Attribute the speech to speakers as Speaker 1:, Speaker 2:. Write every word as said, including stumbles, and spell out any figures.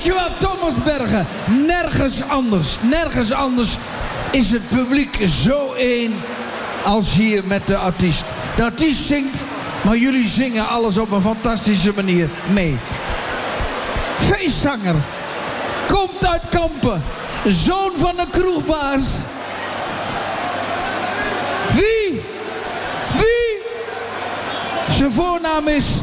Speaker 1: Dankjewel, Thomas Bergen. Nergens anders, nergens anders is het publiek zo één als hier met de artiest. De artiest zingt, maar jullie zingen alles op een fantastische manier mee. Feestzanger. Komt uit Kampen. Zoon van een kroegbaas. Wie? Wie? Zijn voornaam is